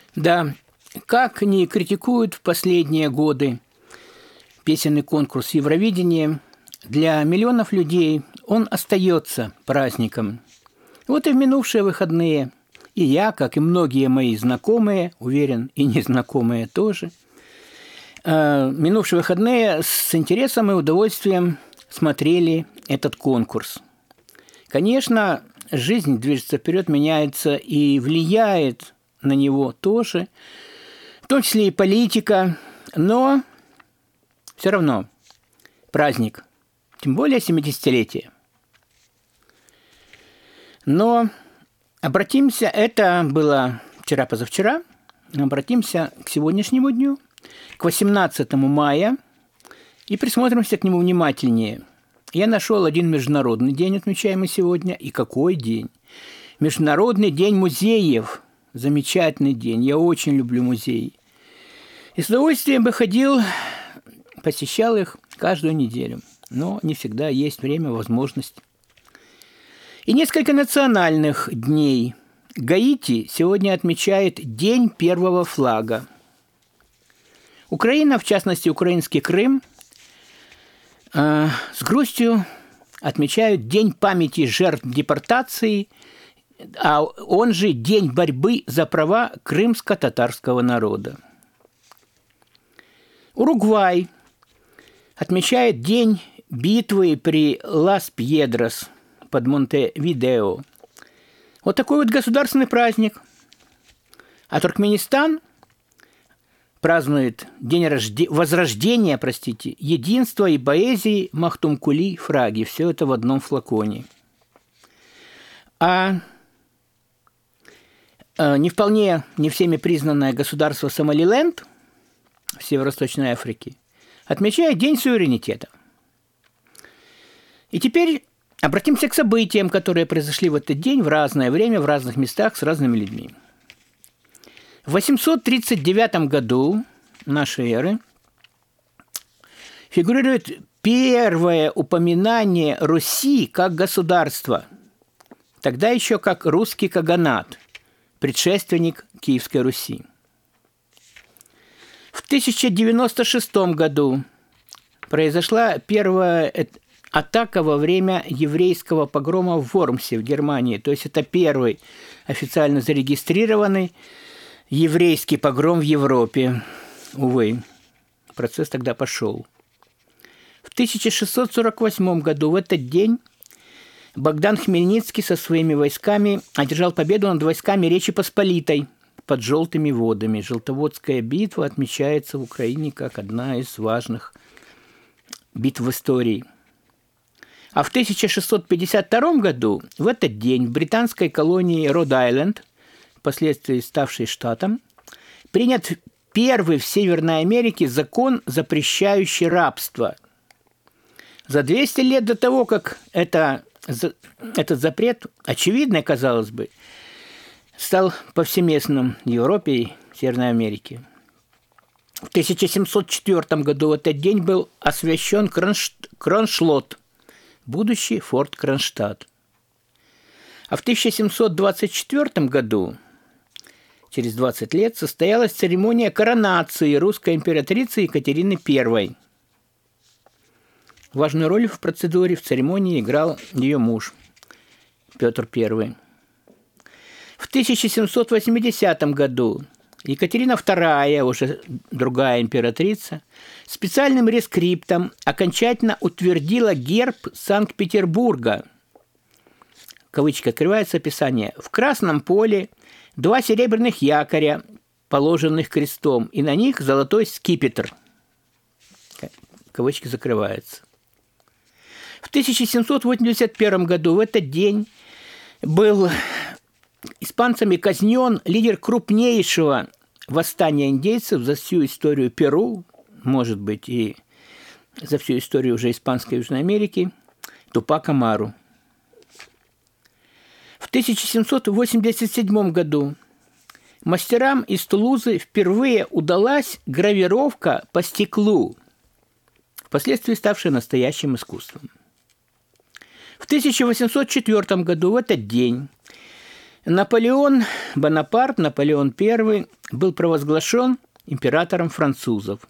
Да, как ни критикуют в последние годы песенный конкурс Евровидения, для миллионов людей он остается праздником. Вот и в минувшие выходные и я, как и многие мои знакомые, уверен, и незнакомые тоже, минувшие выходные с интересом и удовольствием смотрели этот конкурс. Конечно, жизнь движется вперед, меняется и влияет на него тоже, в том числе и политика, но все равно праздник, тем более 70-летие. Но обратимся, это было вчера-позавчера, обратимся к сегодняшнему дню, к 18 мая, и присмотримся к нему внимательнее. Я нашел один международный день, отмечаемый сегодня, и какой день? Международный день музеев. Замечательный день, я очень люблю музеи. И с удовольствием бы ходил, посещал их каждую неделю, но не всегда есть время, возможность. И несколько национальных дней. Гаити сегодня отмечает День первого флага. Украина, в частности, украинский Крым, с грустью отмечают День памяти жертв депортации, а он же День борьбы за права крымско-татарского народа. Уругвай отмечает День битвы при Лас-Пьедрос под Монтевидео. Вот такой вот государственный праздник. А Туркменистан празднует День возрождения, единства и поэзии Махтумкули Фраги. Все это в одном флаконе. А не всеми признанное государство Сомалиленд в Северо-Восточной Африке отмечает День суверенитета. И теперь обратимся к событиям, которые произошли в этот день в разное время, в разных местах с разными людьми. В 839 году нашей эры фигурирует первое упоминание Руси как государства, тогда еще как русский каганат, предшественник Киевской Руси. В 1096 году произошла первая атака во время еврейского погрома в Вормсе в Германии. То есть это первый официально зарегистрированный еврейский погром в Европе. Увы, процесс тогда пошел. В 1648 году в этот день Богдан Хмельницкий со своими войсками одержал победу над войсками Речи Посполитой под Желтыми водами. Желтоводская битва отмечается в Украине как одна из важных битв в истории. А в 1652 году в этот день в британской колонии Род-Айленд, впоследствии ставшей штатом, принят первый в Северной Америке закон, запрещающий рабство. За 200 лет до того, как этот запрет, очевидный, казалось бы, стал повсеместным в Европе и Северной Америке. В 1704 году в этот день был освящен Кроншлотт, будущий форт Кронштадт. А в 1724 году, через 20 лет, состоялась церемония коронации русской императрицы Екатерины I. Важную роль в процедуре, в церемонии играл ее муж Петр I. В 1780 году Екатерина II, уже другая императрица, специальным рескриптом окончательно утвердила герб Санкт-Петербурга. Кавычка открывается, описание. В красном поле 2 серебряных якоря, положенных крестом, и на них золотой скипетр. Кавычки закрываются. В 1781 году в этот день был испанцами казнен лидер крупнейшего восстания индейцев за всю историю Перу, может быть, и за всю историю уже испанской Южной Америки, Тупак Амару. В 1787 году мастерам из Тулузы впервые удалась гравировка по стеклу, впоследствии ставшая настоящим искусством. В 1804 году в этот день Наполеон Бонапарт, Наполеон I, был провозглашен императором французов.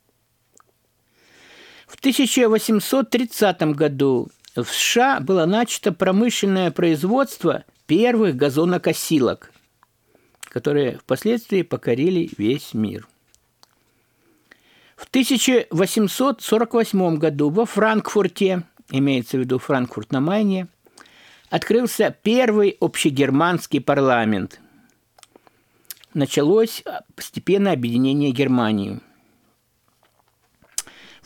В 1830 году в США было начато промышленное производство первых газонокосилок, которые впоследствии покорили весь мир. В 1848 году во Франкфурте, имеется в виду Франкфурт на Майне, открылся первый общегерманский парламент. Началось постепенное объединение Германии. В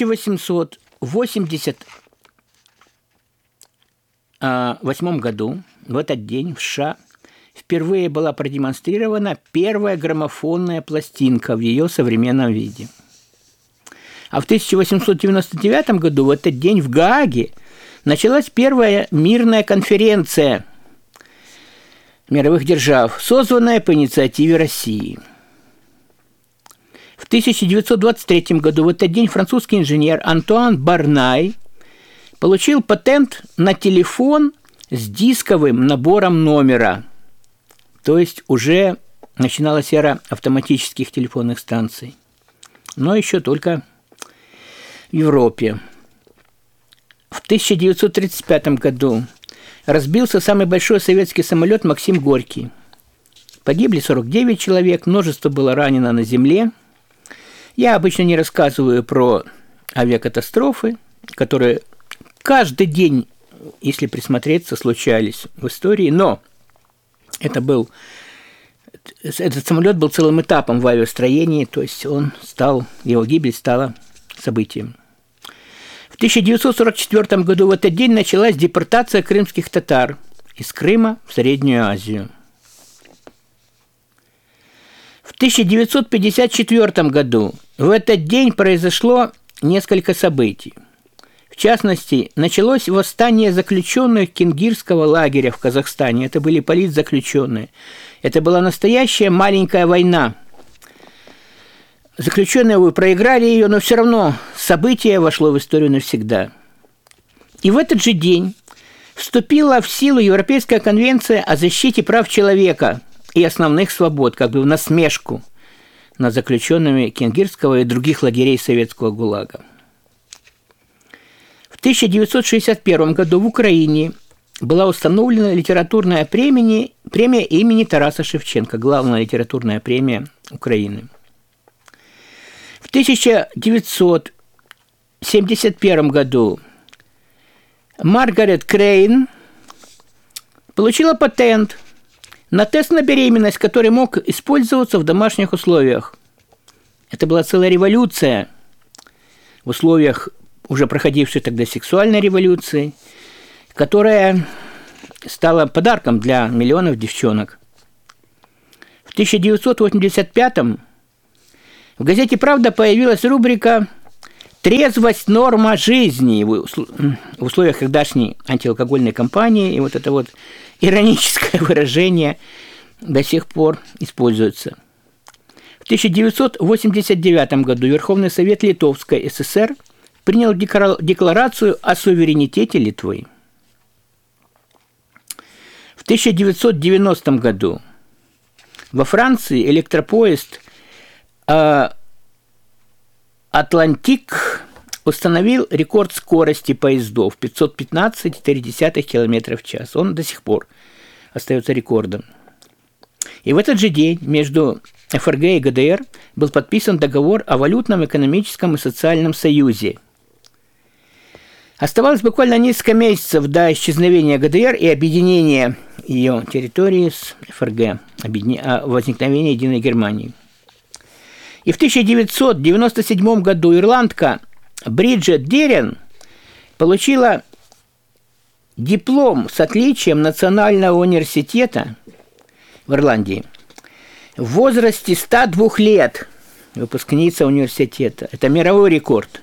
1888 году, в этот день, в США, впервые была продемонстрирована первая граммофонная пластинка в ее современном виде. А в 1899 году, в этот день, в Гааге, началась первая мирная конференция мировых держав, созванная по инициативе России. В 1923 году, в этот день, французский инженер Антуан Барнай получил патент на телефон с дисковым набором номера. То есть уже начиналась эра автоматических телефонных станций. Но еще только в Европе. В 1935 году разбился самый большой советский самолет «Максим Горький». Погибли 49 человек, множество было ранено на земле. Я обычно не рассказываю про авиакатастрофы, которые каждый день, если присмотреться, случались в истории, но этот самолет был целым этапом в авиастроении, то есть его гибель стала событием. В 1944 году в этот день началась депортация крымских татар из Крыма в Среднюю Азию. В 1954 году в этот день произошло несколько событий. В частности, началось восстание заключенных Кингирского лагеря в Казахстане. Это были политзаключенные. Это была настоящая маленькая война. Заключенные проиграли ее, но все равно событие вошло в историю навсегда. И в этот же день вступила в силу Европейская конвенция о защите прав человека и основных свобод, как бы в насмешку над заключенными Кингирского и других лагерей советского ГУЛАГа. В 1961 году в Украине была установлена литературная премия имени Тараса Шевченко, главная литературная премия Украины. В 1971 году Маргарет Крейн получила патент на тест на беременность, который мог использоваться в домашних условиях. Это была целая революция в условиях уже проходившей тогда сексуальной революции, которая стала подарком для миллионов девчонок. В 1985 в газете «Правда» появилась рубрика «Трезвость – норма жизни» в условиях тогдашней антиалкогольной кампании. И вот это вот ироническое выражение до сих пор используется. В 1989 году Верховный Совет Литовской ССР принял декларацию о суверенитете Литвы. В 1990 году во Франции электропоезд «Атлантик» установил рекорд скорости поездов – 515,3 км в час. Он до сих пор остается рекордом. И в этот же день между ФРГ и ГДР был подписан договор о валютном, экономическом и социальном союзе. Оставалось буквально несколько месяцев до исчезновения ГДР и объединения ее территории с ФРГ, возникновения единой Германии. И в 1997 году ирландка Бриджит Дерен получила диплом с отличием Национального университета в Ирландии в возрасте 102 лет, выпускница университета. Это мировой рекорд.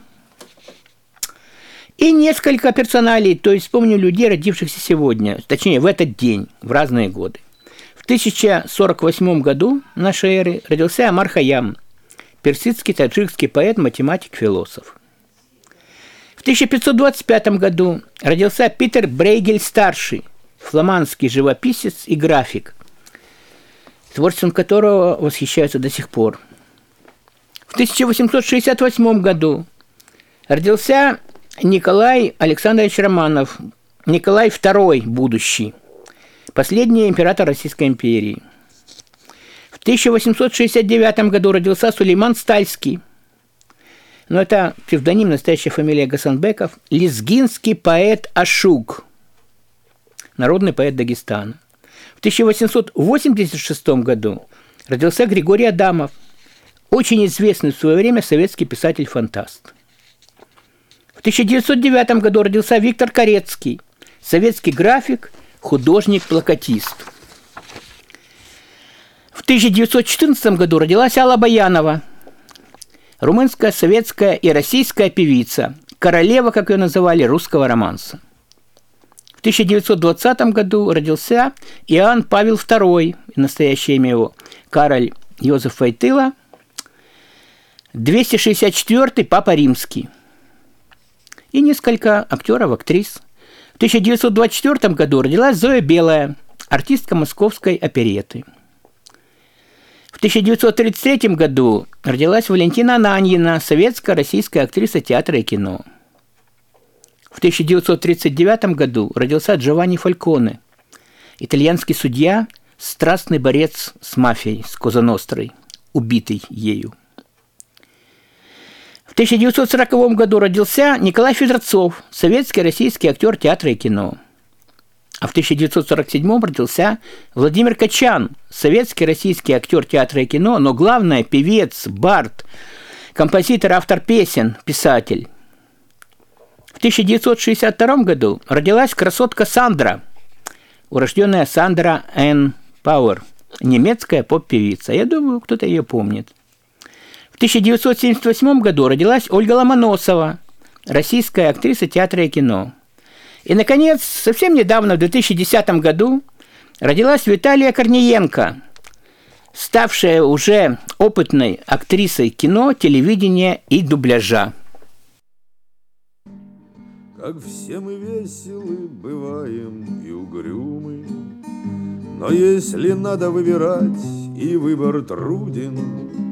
И несколько персоналей, то есть вспомню людей, родившихся сегодня, точнее в этот день, в разные годы. В 1048 году нашей эры родился Омар Хайям, персидский таджикский поэт, математик, философ. В 1525 году родился Питер Брейгель-старший, фламандский живописец и график, творчеством которого восхищаются до сих пор. В 1868 году родился Николай Александрович Романов, Николай II будущий, последний император Российской империи. В 1869 году родился Сулейман Стальский, но это псевдоним, настоящая фамилия Гасанбеков, лезгинский поэт Ашук, народный поэт Дагестана. В 1886 году родился Григорий Адамов, очень известный в свое время советский писатель-фантаст. В 1909 году родился Виктор Корецкий, советский график, художник-плакатист. В 1914 году родилась Алла Баянова, румынская, советская и российская певица, королева, как ее называли, русского романса. В 1920 году родился Иоанн Павел II, настоящее имя его Кароль Йозеф Войтыла, 264-й Папа Римский. И несколько актеров, актрис. В 1924 году родилась Зоя Белая, артистка московской оперетты. В 1933 году родилась Валентина Ананьина, советская российская актриса театра и кино. В 1939 году родился Джованни Фальконе, итальянский судья, страстный борец с мафией, с Коза Нострой, убитый ею. В 1940 году родился Николай Федорцов, советский российский актер театра и кино. А в 1947 родился Владимир Качан, советский российский актер театра и кино, но главное – певец, бард, композитор, автор песен, писатель. В 1962 году родилась красотка Сандра, урожденная Сандра Энн Пауэр, немецкая поп-певица. Я думаю, кто-то ее помнит. В 1978 году родилась Ольга Ломоносова, российская актриса театра и кино. И, наконец, совсем недавно, в 2010 году, родилась Виталия Корниенко, ставшая уже опытной актрисой кино, телевидения и дубляжа. Как все мы веселы бываем и угрюмы, но если надо выбирать, и выбор труден,